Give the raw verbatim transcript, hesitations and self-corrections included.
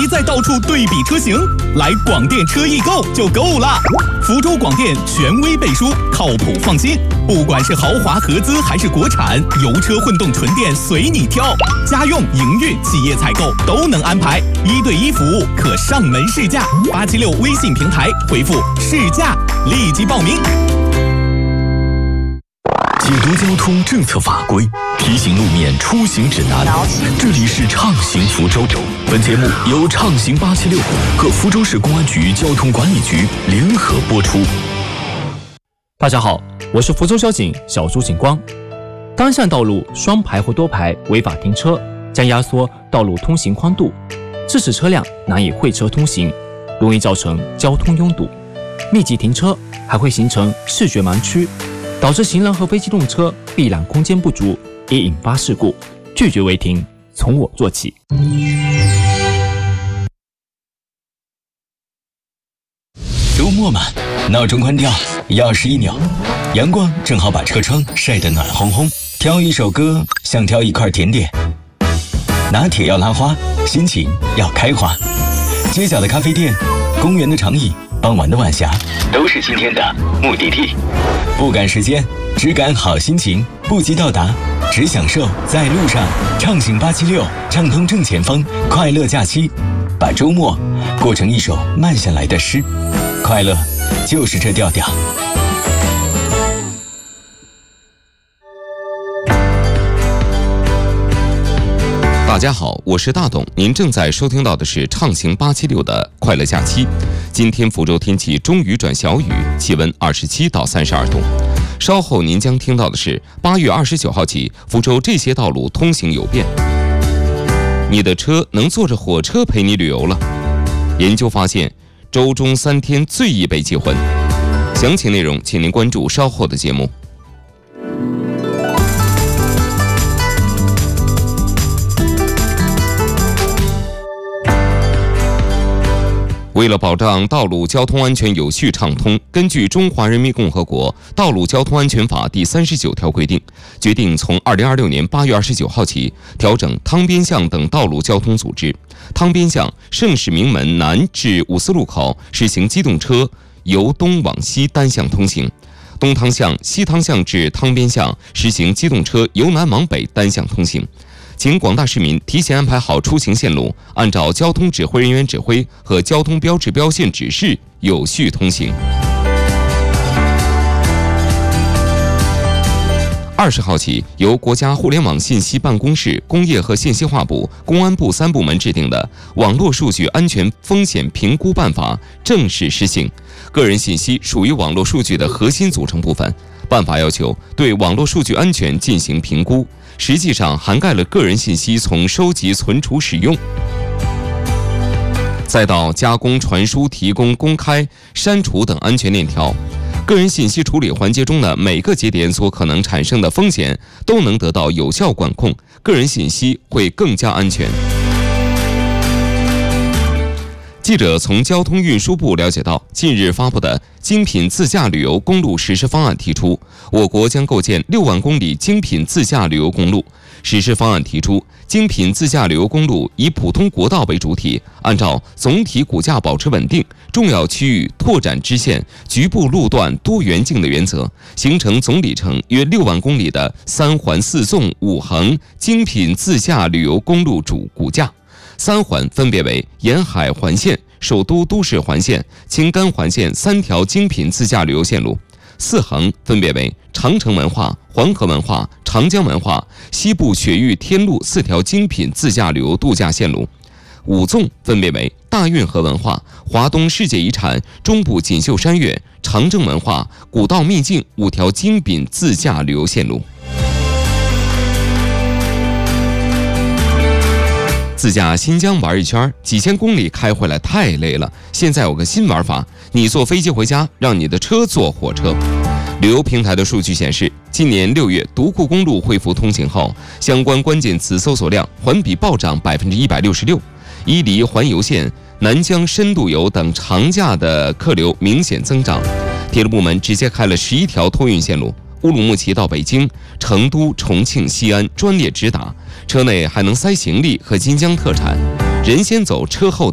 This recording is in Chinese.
还在到处对比车型？来广电车易购就够了。福州广电权威背书，靠谱放心。不管是豪华合资还是国产，油车、混动、纯电随你挑。家用、营运、企业采购都能安排，一对一服务，可上门试驾。八七六微信平台回复试驾，立即报名。 解读交通政策法规，提醒路面出行指南。这里是畅行福州。本节目由畅行八七六和福州市公安局交通管理局联合播出。 大家好，我是福州交警小朱警光。单向道路双排或多排违法停车，将压缩道路通行宽度，致使车辆难以会车通行，容易造成交通拥堵。密集停车还会形成视觉盲区，导致行人和非机动车避览空间不足，也引发事故。拒绝违停，从我做起。 周末嘛，闹钟关掉，钥匙一扭，阳光正好把车窗晒得暖烘烘。挑一首歌，像挑一块甜点。拿铁要拉花，心情要开花。街角的咖啡店，公园的长椅，傍晚的晚霞，都是今天的目的地。不赶时间，只赶好心情，不急到达，只享受在路上。畅行八七六，畅通正前方，快乐假期，把周末过成一首慢下来的诗。快乐就是这调调。 大家好，我是大董，您正在收听到的是畅行八七六的快乐假期。今天福州天气中雨转小雨，气温二十七到三十二度。稍后您将听到的是八月二十九号起，福州这些道路通行有变。你的车能坐着火车陪你旅游了。研究发现，周中三天最易被记混。详情内容，请您关注稍后的节目。为了保障道路交通安全有序畅通，根据《中华人民共和国道路交通安全法》第三十九条规定，决定从二零二六年八月二十九号起，调整汤边巷等道路交通组织。汤边巷、盛世名门南至五四路口实行机动车由东往西单向通行；东汤巷、西汤巷至汤边巷实行机动车由南往北单向通行。请广大市民提前安排好出行线路，按照交通指挥人员指挥和交通标志标线指示有序通行。二十号起，由国家互联网信息办公室、工业和信息化部、公安部三部门制定的《网络数据安全风险评估办法》正式施行。个人信息属于网络数据的核心组成部分，办法要求对网络数据安全进行评估，实际上涵盖了个人信息从收集、存储、使用，再到加工、传输、提供、公开、删除等安全链条。个人信息处理环节中的每个节点所可能产生的风险都能得到有效管控，个人信息会更加安全。记者从交通运输部了解到，近日发布的精品自驾旅游公路实施方案提出，我国将构建六万公里精品自驾旅游公路。实施方案提出，精品自驾旅游公路以普通国道为主体，按照总体骨架保持稳定、重要区域拓展支线、局部路段多元径的原则，形成总里程约六万公里的三环四纵五横精品自驾旅游公路主骨架。三环分别为沿海环线、首都都市环线、青甘环线三条精品自驾旅游线路。四横分别为长城文化、黄河文化、长江文化、西部雪域天路四条精品自驾旅游度假线路。五纵分别为大运河文化、华东世界遗产、中部锦绣山岳、长征文化、古道秘境五条精品自驾旅游线路。自驾新疆玩一圈，几千公里开回来太累了。现在有个新玩法，你坐飞机回家，让你的车坐火车。旅游平台的数据显示，今年六月独库公路恢复通行后，相关关键词搜索量环比暴涨百分之一百六十六。伊犁环游线、南疆深度游等长假的客流明显增长。铁路部门直接开了十一条托运线路。乌鲁木齐到北京、成都、重庆、西安专列直达，车内还能塞行李和新疆特产，人先走车后